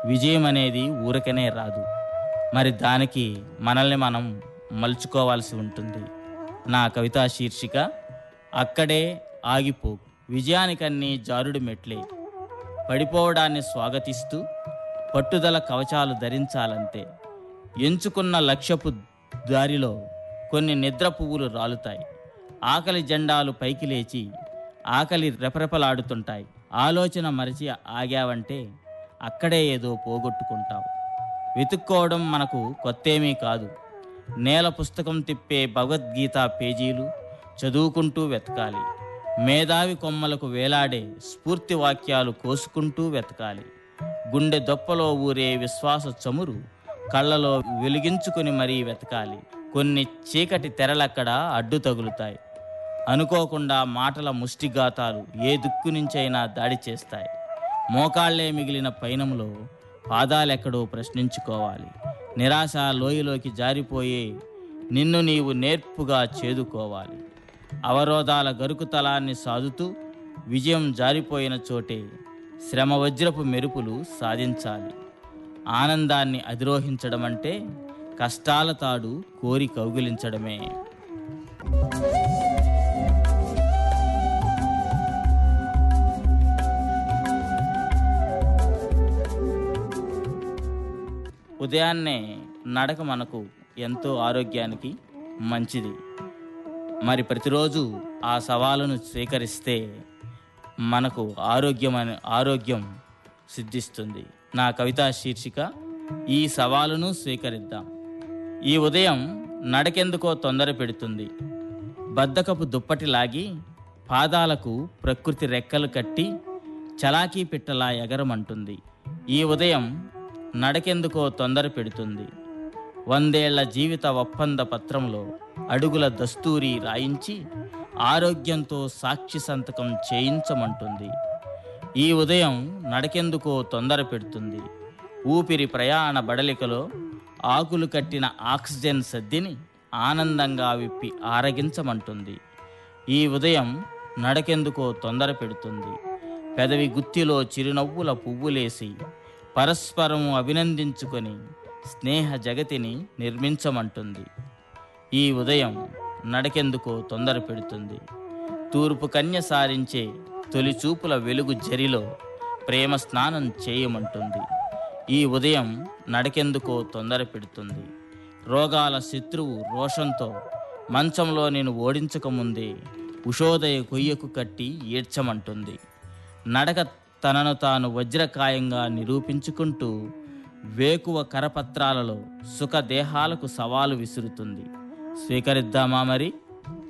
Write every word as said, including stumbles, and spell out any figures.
విజయం అనేది ఊరకనే రాదు. మరి దానికి మనల్ని మనం మలుచుకోవాల్సి ఉంటుంది. నా కవితా శీర్షిక అక్కడే ఆగిపో. విజయానికన్నీ జారుడు మెట్లే. పడిపోవడాన్ని స్వాగతిస్తూ పట్టుదల కవచాలు ధరించాలంతే. ఎంచుకున్న లక్ష్యపు దారిలో కొన్ని నిద్ర పువ్వులు రాలుతాయి. ఆకలి జెండాలు పైకి లేచి ఆకలి రెపరెపలాడుతుంటాయి. ఆలోచన మరచి ఆగావంటే అక్కడే ఏదో పోగొట్టుకుంటావు. వెతుక్కోవడం మనకు కొత్తేమీ కాదు. నేల పుస్తకం తిప్పే భగవద్గీత పేజీలు చదువుకుంటూ వెతకాలి. మేధావి కొమ్మలకు వేలాడే స్ఫూర్తి వాక్యాలు కోసుకుంటూ వెతకాలి. గుండె దొప్పలో ఊరే విశ్వాస చమురు కళ్ళలో వెలిగించుకుని మరీ వెతకాలి. కొన్ని చీకటి తెరలక్కడ అడ్డు తగులుతాయి. అనుకోకుండా మాటల ముష్టిఘాతాలు ఏ దిక్కు నుంచైనా దాడి చేస్తాయి. మోకాళ్లే మిగిలిన పయనంలో పాదాలెక్కడో ప్రశ్నించుకోవాలి. నిరాశ లోయలోకి జారిపోయే నిన్ను నీవు నేర్పుగా చేదుకోవాలి. అవరోధాల గరుకుతలాన్ని సాదుతూ విజయం జారిపోయిన చోటే శ్రమ వజ్రపు మెరుపులు సాధించాలి. ఆనందాన్ని అధిరోహించడం అంటే కష్టాల తాడు కోరి కౌగిలించడమే. ఉదయాన్నే నడక మనకు ఎంతో ఆరోగ్యానికి మంచిది. మరి ప్రతిరోజు ఆ సవాలును స్వీకరిస్తే మనకు ఆరోగ్యం ఆరోగ్యం సిద్ధిస్తుంది. నా కవితా శీర్షిక ఈ సవాలును స్వీకరిద్దాం. ఈ ఉదయం నడకెందుకో తొందర పెడుతుంది. బద్ధకపు దుప్పటి లాగి పాదాలకు ప్రకృతి రెక్కలు కట్టి చలాకీ పిట్టలా ఎగరమంటుంది. ఈ ఉదయం నడకెందుకో తొందర పెడుతుంది. వందేళ్ల జీవిత ఒప్పంద పత్రంలో అడుగుల దస్తూరి రాయించి ఆరోగ్యంతో సాక్షి సంతకం చేయించమంటుంది. ఈ ఉదయం నడకెందుకో తొందర పెడుతుంది. ఊపిరి ప్రయాణ బడలికలో ఆకులు కట్టిన ఆక్సిజన్ సద్దిని ఆనందంగా విప్పి ఆరగించమంటుంది. ఈ ఉదయం నడకెందుకో తొందర పెడుతుంది. పెదవి గుత్తిలో చిరునవ్వుల పువ్వులేసి పరస్పరం అభినందించుకొని స్నేహ జగతిని నిర్మించమంటుంది. ఈ ఉదయం నడకెందుకో తొందర పెడుతుంది. తూర్పు కన్య సారించే తొలి చూపుల వెలుగు జరిలో ప్రేమ స్నానం చేయమంటుంది. ఈ ఉదయం నడకెందుకో తొందర పెడుతుంది. రోగాల శత్రువు రోషంతో మంచంలో నేను ఓడించకముందే ఉషోదయ కొయ్యకు కట్టి ఈడ్చమంటుంది. నడక తనను తాను వజ్రకాయంగా నిరూపించుకుంటూ వేకువ కరపత్రాలలో సుఖదేహాలకు సవాలు విసురుతుంది. స్వీకరిద్దామా మరి?